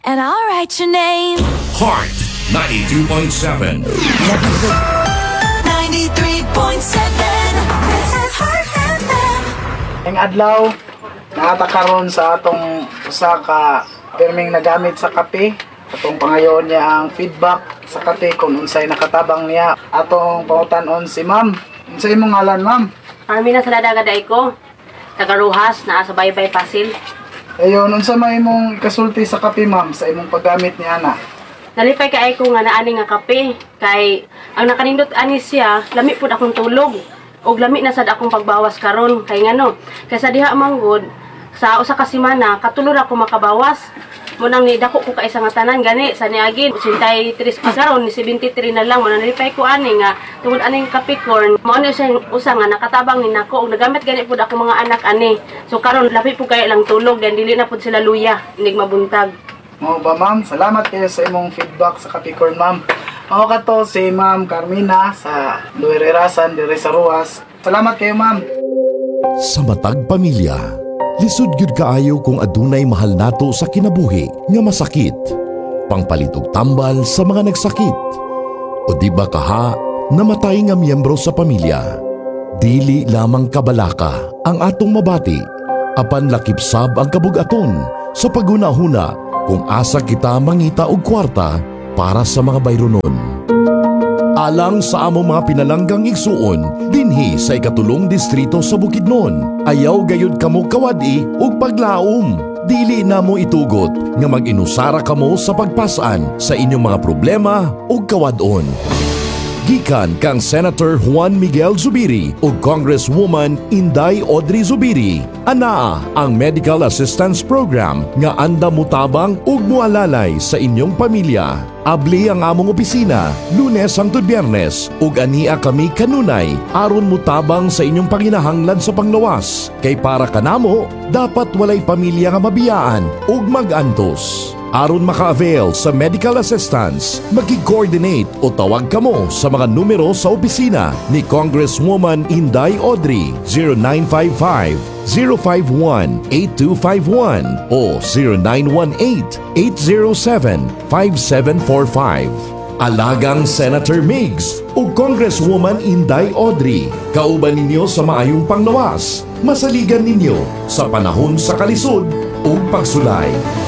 And I'll write your name. Heart 92.7. 93.7. This is Heart FM. Ang adlaw nakatakaron sa atong usa ka pirming nagamit sa kape. Atong pangayon niya ang feedback sa kape kung unsay nakatabang niya. Atong pautanon si ma'am. Unsay imong ngalan, ma'am? Armina Saladaga ko. Tagaruhas na sa Baybay Pasil. Ayon, unsa may imong kasulti sa kape, ma'am, sa imong paggamit ni ana? Nalipay kay ko nga naani nga kape kay ang nakanindot ani siya lami pud akong tulog ug lami na sad akong pagbawas karon kay ngano kaysa diha manggod sa usa ka semana katulor ako makabawas mo nang ni dako ko kaisa nga tanan gani sa niagin 83 pa karon ni 73 na lang mo nalipay ko ani nga tungod aning Capricorn mo ano siya usa nga nakatabang ni nako ug nagamit gani pud ako mga anak ani so karon lapi pud kay lang tulog dan dili na pud sila luya inig mabuntag. Mao ba, ma'am? Salamat kayo sa imong feedback sa Capricorn, ma'am. Mao kato si Ma'am Carmina sa Luirerasan dire sa Ruas. Salamat kayo, ma'am. Sa matag pamilya, lisod gyud kaayo kung adunay mahal nato sa kinabuhi nga masakit. Pangpalit og tambal sa mga nagsakit. O di ba kaha namatay nga miyembro sa pamilya? Dili lamang kabalaka ang atong mabati. Apan lakipsab ang kabugaton sa paghuna-huna kung asa kita mangita og kwarta para sa mga bayronon. Alang sa among mga pinalanggang igsuon dinhi sa ikatulong distrito sa Bukidnon, ayaw gayud kamo kawadi og paglaom. Dili namo itugot nga mag-inusara kamo sa pagpasan sa inyong mga problema og kawadon. Gikan kang Senator Juan Miguel Zubiri o Congresswoman Inday Audrey Zubiri, anaa ang Medical Assistance Program nga anda mutabang ug mualalay sa inyong pamilya. Abli ang among opisina Lunes hangtod Biyernes ug ania kami kanunay aron mutabang sa inyong panginahanglan sa panglawas. Kay para kanamo dapat walay pamilya nga mabiyaan ug mag-antos. Aron maka-avail sa medical assistance, mag-coordinate o tawag kamo sa mga numero sa opisina ni Congresswoman Inday Audrey 0955-051-8251 o 0918-807-5745. Alagang Senator Migs o Congresswoman Inday Audrey, kauban ninyo sa maayong panglawas, masaligan ninyo sa panahon sa kalisod o pagsulay.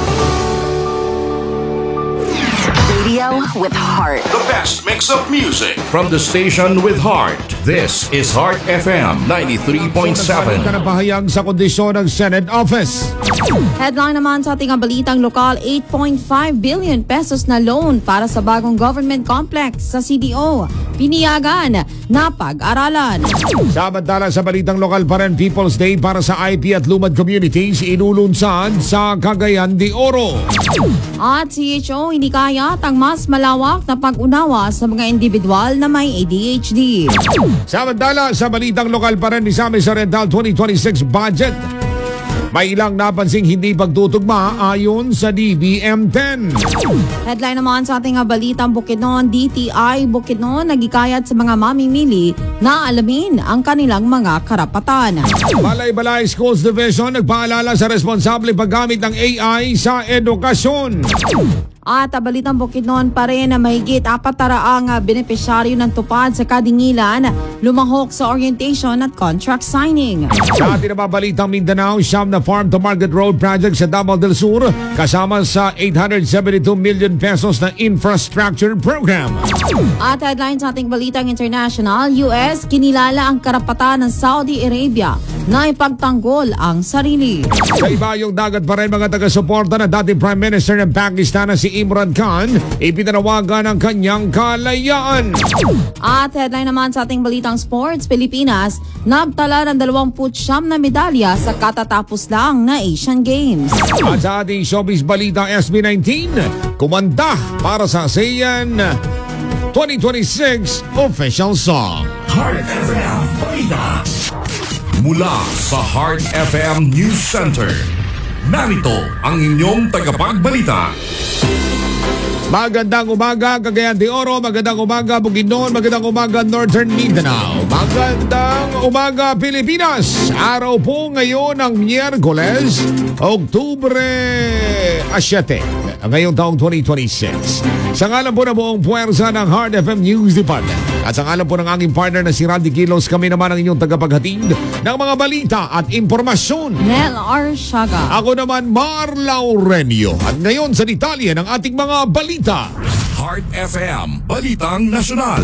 Radio with heart. The best mix of music from the station with heart. This is Heart FM 93.7. Kanapahayag sa kondisyon ng Senate Office. Headline naman sa ating balitang lokal, 8.5 billion pesos na loan para sa bagong government complex sa CDO. Piniyagan na pag-aralan. Samantala sa balitang lokal pa rin, People's Day para sa IP at Lumad Communities inulunsad sa Cagayan de Oro. At CHO inikayat ang mas malawak na pag-unawa sa mga individual na may ADHD. Samantala sa balitang lokal pa rin, isama sa Rental 2026 budget. May ilang napansing hindi pagtutugma ayon sa DBM-10. Headline naman sa ating balitang Bukidnon, DTI Bukidnon nagikayat sa mga mamimili na alamin ang kanilang mga karapatan. Balay-Balay Schools Division nagpaalala sa responsable paggamit ng AI sa edukasyon. At balitang Bukidnon pa rin na mahigit 400 benepisyaryo ng tupad sa Kadingilan lumahok sa orientation at contract signing. Sa ating balitang Mindanao, siyam na farm-to-market road project sa Davao del Sur kasama sa 872 million pesos na infrastructure program. At headline sa ating balitang international, US kinilala ang karapatan ng Saudi Arabia na ipagtanggol ang sarili. Sa ibayong dagat pa rin, mga taga-suporta na dating Prime Minister ng Pakistan na si Imran Khan, ipinanawagan ang kanyang kalayaan. At headline naman sa ating balitang sports, Pilipinas nagtala ng 29 na medalya sa katatapos lang na Asian Games. At sa ating showbiz balita SB19, kumanta para sa ASEAN 2026 official song. Heart FM Balita. Mula sa Heart FM News Center, narito ang inyong tagapagbalita. Magandang umaga, Cagayan de Oro. Magandang umaga, Bukidnon. Magandang umaga, Northern Mindanao. Magandang umaga, Pilipinas. Araw po ngayon ng Miyerkules, Oktubre 7. ngayong taong 2026. Sa ngalan po ng buong puwersa ng Heart FM News Department at sa ngalan po ng aking partner na si Randy Kilos, kami naman ang inyong tagapaghatid ng mga balita at impormasyon. Nel Arshaga. Ako naman, Mar Laurenio. At ngayon sa detalye ng ating mga balita. Heart FM, Balitang Nasyonal.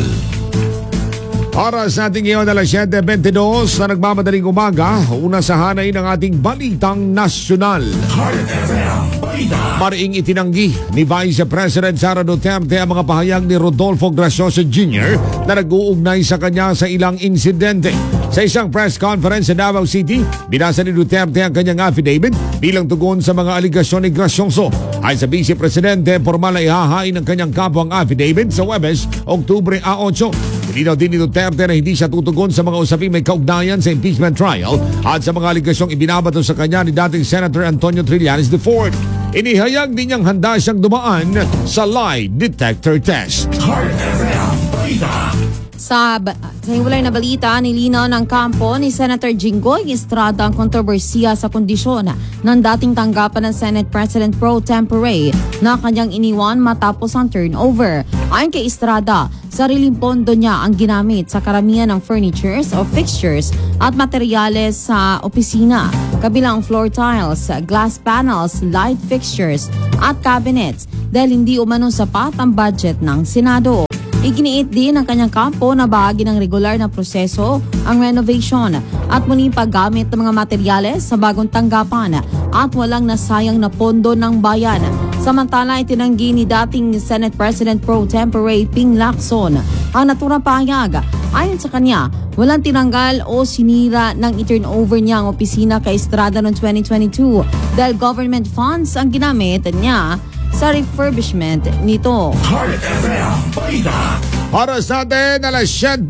Oras natin ngayon alas 7:22 na nagmamadaling umaga. Una sa hanay ng ating Balitang Nasyonal. Heart FM, Balita. Mariing itinanggi ni Vice President Sara Duterte ang mga pahayag ni Rodolfo Gracioso Jr. na nag-uugnay sa kanya sa ilang insidente. Sa isang press conference sa Davao City, binasa ni Duterte ang kanyang affidavit bilang tugon sa mga aligasyon ni Gracioso. Ay sa Vice Presidente, formal na ihahain ng kanyang kapwa ang affidavit sa Huwebes, Oktubre 8. Nilinaw din ni Duterte na hindi siya tutugon sa mga usaping may kaugnayan sa impeachment trial at sa mga aligasyong ibinabato sa kanya ni dating Senator Antonio Trillanes IV. Inihayag din niyang handa siyang dumaan sa lie detector test. Heart FM, Balita. Sa hiwalay na balita, nilinaw ng kampo ni Senator Jinggoy Estrada ang kontrobersiya sa kondisyon ng dating tanggapan ng Senate President Pro Tempore na kanyang iniwan matapos ang turnover. Ayon kay Estrada, sariling pondo niya ang ginamit sa karamihan ng furnitures o fixtures at materyales sa opisina, kabilang floor tiles, glass panels, light fixtures at cabinets dahil hindi umano sapat ang budget ng Senado. Iginiit din ng kanyang kampo na bahagi ng regular na proseso ang renovation at muling paggamit ng mga materyales sa bagong tanggapan at walang nasayang na pondo ng bayan. Samantala, itinanggi ni dating Senate President Pro Tempore Ping Lacson ang naturang pahayag. Ayon sa kanya, walang tinanggal o sinira ng i-turnover niya ang opisina kay Estrada noong 2022 dahil government funds ang ginamit niya sa refurbishment nito. Heart FM, Balita. Oras natin alas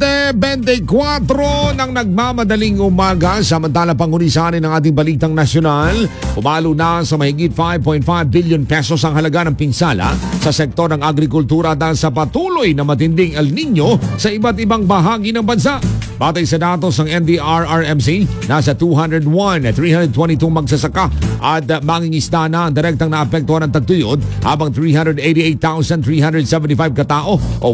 7:24 ng nagmamadaling umaga. Samantala pangunisanin ng ating Balitang Nasyonal, umalo na sa mahigit 5.5 billion pesos ang halaga ng pinsala sa sektor ng agrikultura dahil sa patuloy na matinding El Nino sa iba't ibang bahagi ng bansa. Batay sa datos ng NDRRMC, nasa 322 magsasaka at mangingisda na ang direktang naapektuhan ng tagtuyot, habang 388,375 katao o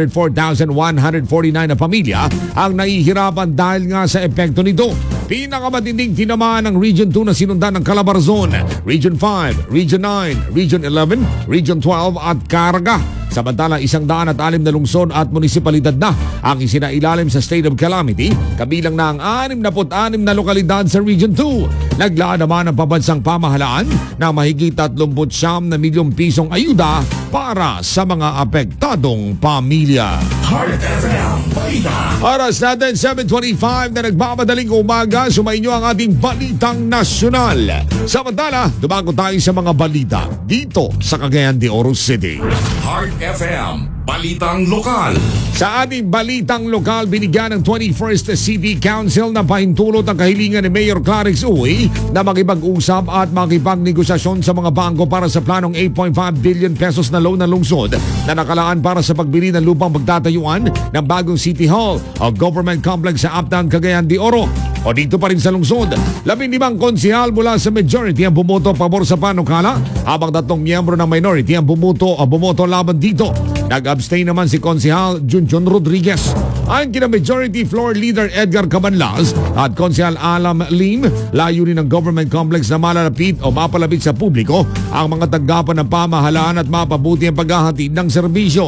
104,149 na pamilya ang nahihirapan dahil nga sa epekto nito. Pinakamatinding tinamaan ng Region 2 na sinundan ng Calabarzon, Region 5, Region 9, Region 11, Region 12 at Caraga. Samantala, 106 na lungsod at munisipalidad na ang isinailalim sa state of calamity, kabilang na ang 66 na lokalidad sa Region 2. Naglaan naman ang pambansang pamahalaan ng mahigit 39 na milyong pisong ayuda para sa mga apektadong pamilya. Heart FM, Balita. Oras natin 7:25 na nagmamadaling umaga. Sumainyo ang ating Balitang Nasyonal. Samantala, dumago tayo sa mga balita dito sa Cagayan de Oro City. Heart FM, Balitang Lokal. Sa ating Balitang Lokal, binigyan ng 21st City Council na pahintulot ang kahilingan ni Mayor Clarix Uy na makipag-usap at makipagnegosasyon sa mga bangko para sa planong 8.5 billion pesos na loan ng lungsod na nakalaan para sa pagbili ng lupang pagtatayuan ng bagong City Hall o Government Complex sa Uptown, Cagayan de Oro. O dito pa rin sa lungsod, 15 konsehal mula sa majority ang bumoto pabor sa panukala, habang 3 miyembro ng minority ang bumoto laban dito. Nag-abstain naman si Konsehal Junjun Rodriguez. Ayon kina Majority Floor Leader Edgar Cabanlas at Konsehal Alam Lim, layunin ng government complex na malalapit o mapalapit sa publiko ang mga tanggapan ng pamahalaan at mapabuti ang paghahatid ng serbisyo.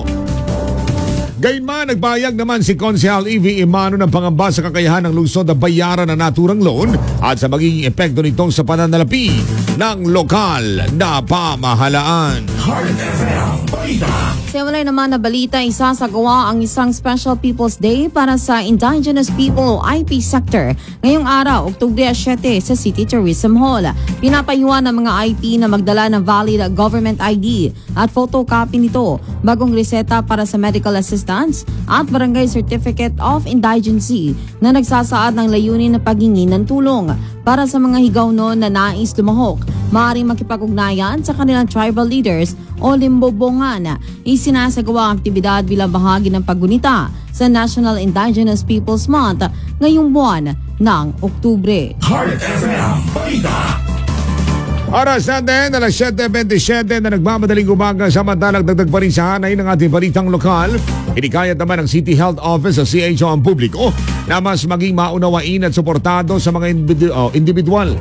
Gayunman, nagpahayag naman si Konsehal Evie Imano ng pangamba sa kakayahan ng lungsod na bayaran ang naturang loan at sa magiging epekto nito sa pananalapi ng lokal na pamahalaan. Heart FM, Balita. Sa walay naman na balita, isasagawa ang isang Special People's Day para sa Indigenous People o IP sector ngayong araw, Oktubre 7 sa City Tourism Hall. Pinapayuhan ng mga IP na magdala ng valid government ID at photocopy nito, bagong reseta para sa medical assistance at barangay certificate of indigency na nagsasaad ng layunin na paghingi ng tulong para sa mga higawnon na nais lumahok. Maaaring makipag-ugnayan sa kanilang tribal leaders o limbobongan. Isinasagawa ang aktibidad bilang bahagi ng paggunita sa National Indigenous Peoples Month ngayong buwan ng Oktubre. Heart FM, Balita. Oras natin, alas 7:27 na nagmamadaling umaga, samantalang dagdag pa rin sa hanay ng ating balitang lokal. Inikayat naman ng City Health Office sa CHO ang publiko na mas maging maunawain at suportado sa mga individual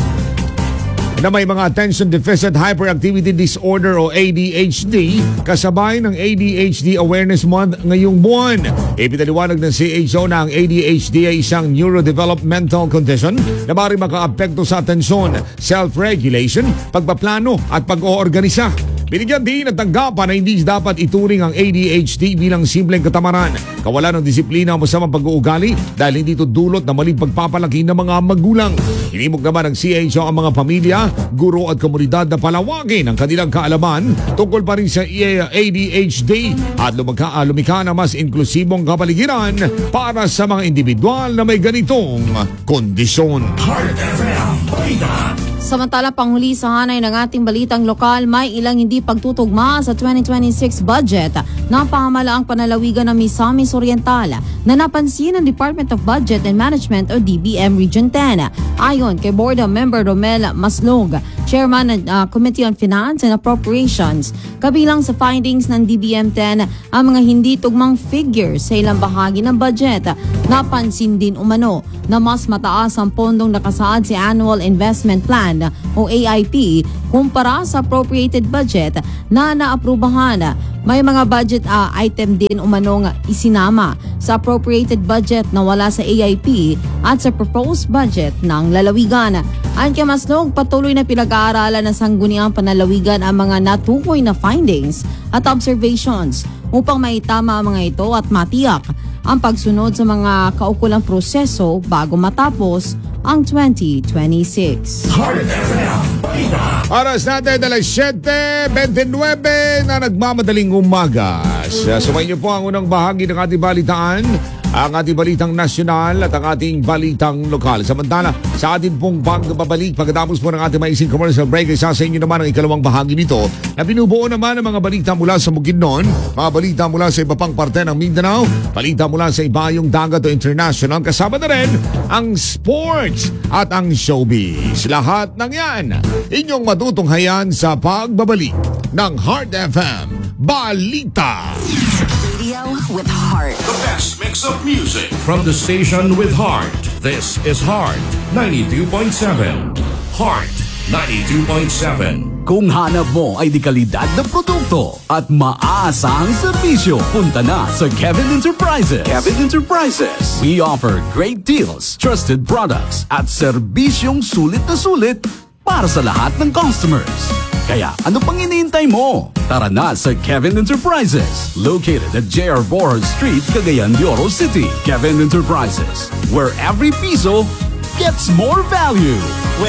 na may mga Attention Deficit Hyperactivity Disorder o ADHD kasabay ng ADHD Awareness Month ngayong buwan. Ipinaliwanag ng CHO na ang ADHD ay isang neurodevelopmental condition na maaaring makaapekto sa atensyon, self-regulation, pagpaplano at pag-oorganisa. Binigyan din ng tanggapan na hindi dapat ituring ang ADHD bilang simpleng katamaran, kawalan ng disiplina o masamang pag-uugali dahil hindi ito dulot na maling pagpapalaki ng mga magulang. Hinimok naman ng CHO ang mga pamilya, guro at komunidad na palawagin ang kanilang kaalaman tungkol pa rin sa ADHD at lumikha na mas inklusibong kapaligiran para sa mga individual na may ganitong kondisyon. Heart FM Balita. Samantala, panghuli sa hanay ng ating balitang lokal, may ilang hindi pagtutugma sa 2026 budget na pamahalaang panalawigan ng Misamis Oriental na napansin ng Department of Budget and Management o DBM Region 10. Ayon kay Board Member Romel Maslog, Chairman ng Committee on Finance and Appropriations, kabilang sa findings ng DBM 10 ang mga hindi tugmang figures sa ilang bahagi ng budget. Napansin din umano na mas mataas ang pondong nakasaad sa Annual Investment Plan o AIP kumpara sa appropriated budget na naaprubahan. May mga budget item din umanong isinama sa appropriated budget na wala sa AIP at sa proposed budget ng lalawigan. Ayon kay Maslog, patuloy na pinag-aaralan ng sangguniang panlalawigan ang mga natukoy na findings at observations upang maitama ang mga ito at matiyak ang pagsunod sa mga kaukulang proseso bago matapos ang 2026. Heart FM Balita. Oras natin, alas 7:29 na nagmamadaling umaga. Sumayin niyo po ang unang bahagi ng ating balitaan, ang ating balitang nasyonal at ang ating balitang lokal. Samantala, sa ating pong pagbabalik, pagkatapos po ng ating maising commercial break, isa sa inyo naman ang ikalawang bahagi nito na binubuo naman ng mga balita mula sa Bukidnon, mga balita mula sa iba pang parte ng Mindanao, balita mula sa ibayong dagat o international, kasama na rin ang sports at ang showbiz. Lahat ng yan, inyong matutunghayan sa pagbabalik ng Heart FM Balita. Radio with heart. The best mix of music from the station with heart. This is Heart 92.7. Heart 92.7. Kung hanap mo ay di kalidad na produkto at maaasahang serbisyo, punta na sa Kevin Enterprises. Kevin Enterprises. We offer great deals, trusted products at serbisyong sulit na sulit para sa lahat ng customers. Kaya ano pang iniintay mo? Tara na sa Kevin Enterprises, located at JR Borja Street, Cagayan de Oro City. Kevin Enterprises, where every piso gets more value.